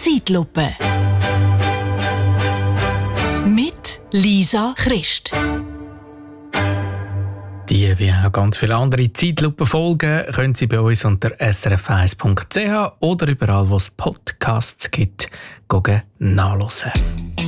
Zeitlupe. Mit Lisa Christ. Die, wie auch ganz viele andere Zeitlupen-Folgen, können Sie bei uns unter srf1.ch oder überall, wo es Podcasts gibt, nachhören.